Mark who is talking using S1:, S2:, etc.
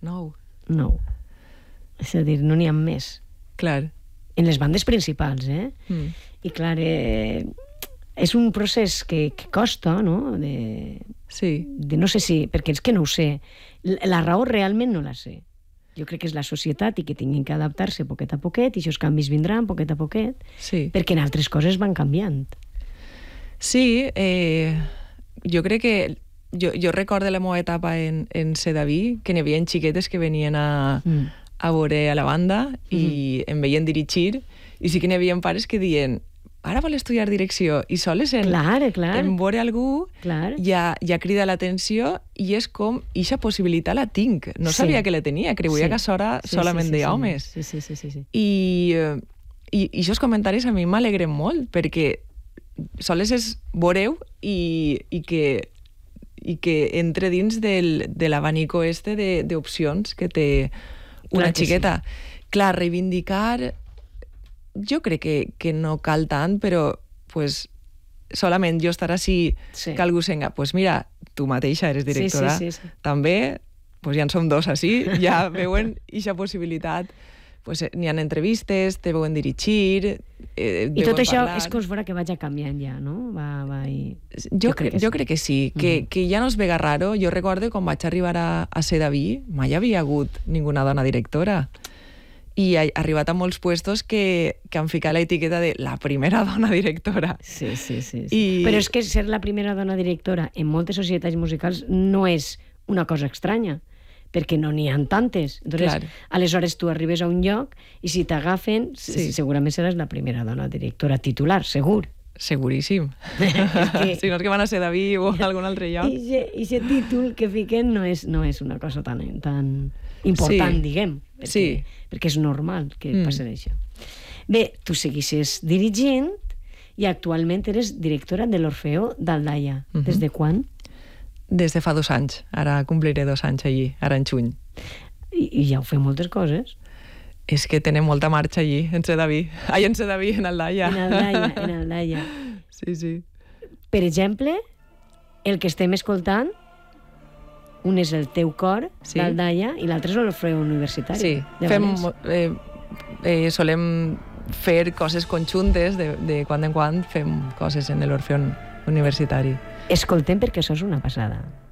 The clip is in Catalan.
S1: 9.
S2: És a dir, no n'hi ha més.
S1: Clar.
S2: En les bandes principals, I clar, és un procés que costa, no? De no sé si... Perquè és que no ho sé. La raó realment no la sé. Jo crec que és la societat i que tinguin que adaptar-se poquet a poquet, i aquests canvis vindran poquet a poquet, perquè en altres coses van canviant.
S1: Sí, jo crec que... Jo recordo la meva etapa en Sedaví, que n'hi havia xiquetes que venien a veure a la banda i em veien dirigir, i sí que n'hi havia pares que diuen ara vol estudiar direcció, i soles en veure algú ja crida l'atenció, i és com eixa possibilitat la tinc. No sabia que la tenia, creuia que això era solament d'homes. I aquests comentaris a mi m'alegren molt, perquè soles és veureu i que entre dins de l'abanico d'opcions que té una xiqueta. Clar, reivindicar... Jo crec que no cal tant, però pues, solament jo estar així que algú senga, pues mira, tu mateixa eres directora, també, pues ja en som dos així, ja veuen eixa possibilitat, pues n'hi ha entrevistes, te veuen dirigir,
S2: i tot això és com es veurà que vaig canviant ja, no?
S1: Jo crec que sí, que ja no es vega raro. Jo recordo quan vaig arribar a Sedaví, mai havia hagut ninguna dona directora. I ha arribat a molts puestos que han ficat l'etiqueta de la primera dona directora.
S2: Sí. Però és que ser la primera dona directora en moltes societats musicals no és una cosa estranya, perquè no n'hi ha tantes. Entonces, aleshores tu arribes a un lloc i si t'agafen, segurament seràs la primera dona directora titular, segur.
S1: Seguríssim. Si no és que van a Sedaví o a algun altre lloc.
S2: I aquest títol que fiquen no és una cosa tan important, diguem, perquè és normal que passi això. Bé, tu seguixes dirigint i actualment eres directora de l'Orfeó d'Aldaia. Des de quan?
S1: Des de fa 2 anys. Ara compliré 2 anys allí, ara en juny.
S2: I ja heu fet moltes coses.
S1: És que tenem molta marxa allí, en Sedaví. En Aldaia.
S2: En Aldaia.
S1: Sí.
S2: Per exemple, el que estem escoltant, un és el teu cor d'Aldaia i l'altre és l'Orfeó Universitari.
S1: Sí, solem fer coses conjuntes, de quan en quan fem coses en l'Orfeó Universitari.
S2: Escoltem perquè això és una passada.